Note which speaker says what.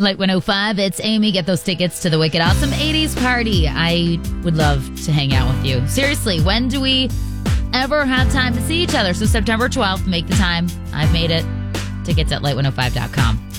Speaker 1: Light 105, it's Amy. Get those tickets to the Wicked Awesome 80s party. I would love to hang out with you. Seriously, when do we ever have time to see each other? So September 12th, make the time. I've made it. Tickets at light105.com.